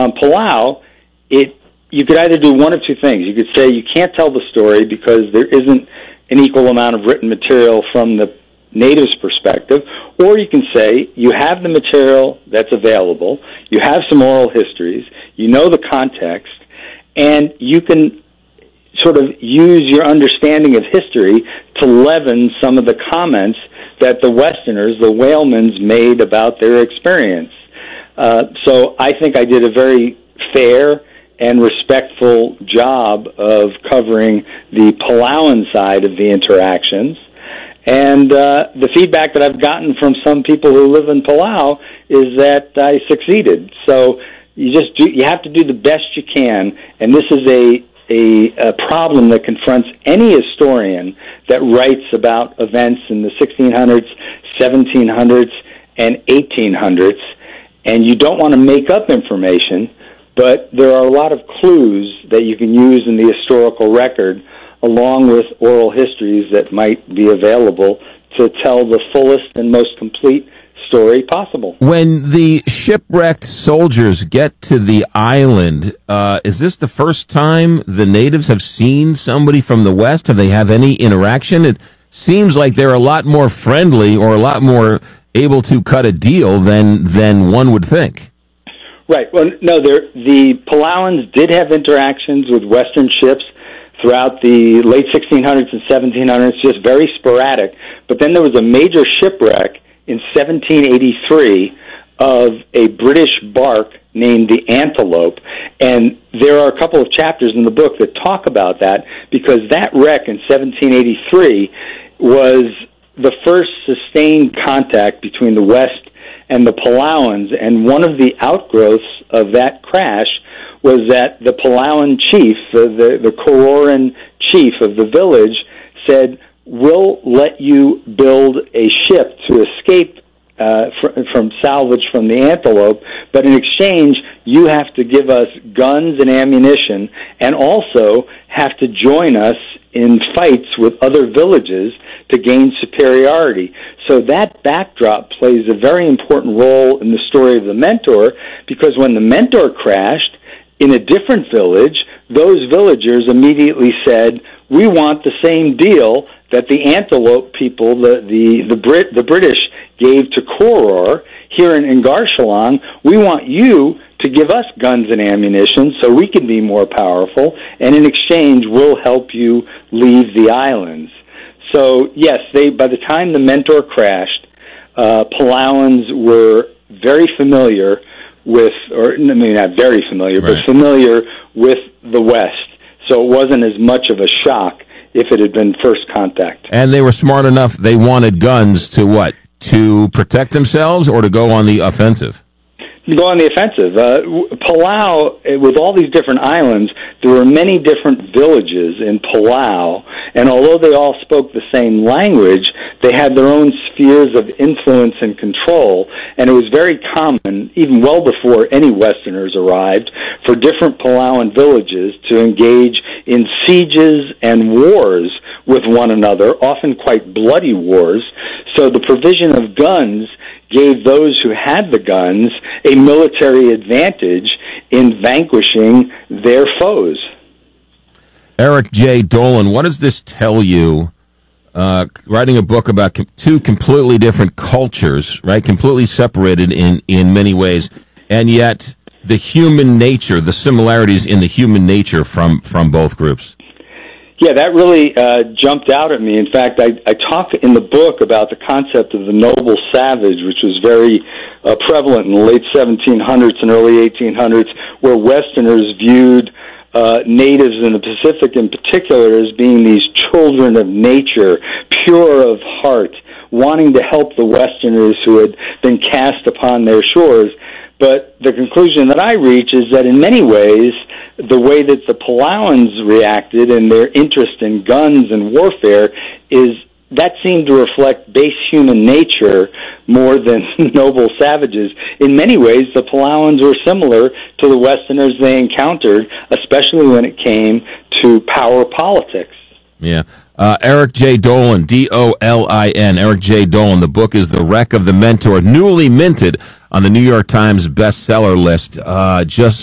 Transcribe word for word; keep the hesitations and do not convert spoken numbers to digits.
on Palau, it you could either do one of two things. You could say you can't tell the story because there isn't an equal amount of written material from the natives' perspective, or you can say you have the material that's available, you have some oral histories, you know the context, and you can sort of use your understanding of history to leaven some of the comments that the Westerners, the whalemans, made about their experience. Uh, so I think I did a very fair and respectful job of covering the Palauan side of the interactions. And uh, the feedback that I've gotten from some people who live in Palau is that I succeeded. So you just do, you have to do the best you can, and this is a, a, a problem that confronts any historian that writes about events in the sixteen hundreds, seventeen hundreds, and eighteen hundreds, and you don't want to make up information, but there are a lot of clues that you can use in the historical record along with oral histories that might be available to tell the fullest and most complete story possible. When the shipwrecked soldiers get to the island, uh, is this the first time the natives have seen somebody from the West? Have they had any interaction? It seems like they're a lot more friendly or a lot more able to cut a deal than than one would think. Right. Well, no, the Palauans did have interactions with Western ships throughout the late sixteen hundreds and seventeen hundreds, just very sporadic. But then there was a major shipwreck in seventeen eighty-three of a British bark named the Antelope, and there are a couple of chapters in the book that talk about that, because that wreck in seventeen eighty-three was the first sustained contact between the West and the Palauans, and one of the outgrowths of that crash was that the Palauan chief, the, the, the Kororan chief of the village, said, we'll let you build a ship to escape uh, fr- from salvage from the Antelope, but in exchange, you have to give us guns and ammunition, and also have to join us in fights with other villages to gain superiority. So that backdrop plays a very important role in the story of the Mentor, because when the Mentor crashed in a different village, those villagers immediately said, we want the same deal that the Antelope people, the the the, Brit, the British, gave to Koror here in Ingarshalong. We want you to give us guns and ammunition so we can be more powerful, and in exchange, we'll help you leave the islands. So, yes, they by the time the Mentor crashed, uh, Palauans were very familiar with, or I mean, not very familiar, right, but familiar with the West. So it wasn't as much of a shock if it had been first contact. And they were smart enough, they wanted guns to what? To protect themselves or to go on the offensive? To go on the offensive. Uh, Palau, with all these different islands, there were many different villages in Palau, and although they all spoke the same language, they had their own spheres of influence and control, and it was very common, even well before any Westerners arrived, for different Palauan villages to engage in sieges and wars with one another, often quite bloody wars. So the provision of guns gave those who had the guns a military advantage in vanquishing their foes. Eric J. Dolan, what does this tell you, uh, writing a book about com- two completely different cultures, right, completely separated in, in many ways, and yet the human nature, the similarities in the human nature from, from both groups? Yeah, that really uh, jumped out at me. In fact, I, I talk in the book about the concept of the noble savage, which was very uh, prevalent in the late seventeen hundreds and early eighteen hundreds, where Westerners viewed uh, natives in the Pacific in particular as being these children of nature, pure of heart, wanting to help the Westerners who had been cast upon their shores. But the conclusion that I reach is that in many ways, the way that the Palauans reacted and their interest in guns and warfare is that seemed to reflect base human nature more than noble savages. In many ways, the Palauans were similar to the Westerners they encountered, especially when it came to power politics. Yeah. Uh, Eric J. Dolan, D O L I N, Eric J. Dolan. The book is The Wreck of the Mentor, newly minted on the New York Times bestseller list. Uh, just